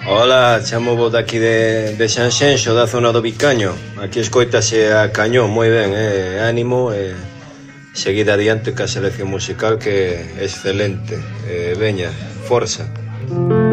Hola, chamo vos daqui de Sanxenxo, da zona do Vicaño. Aquí escoitase a cañón, moi ben, ánimo, seguida adiante ca selección musical que é excelente. Veña, forza.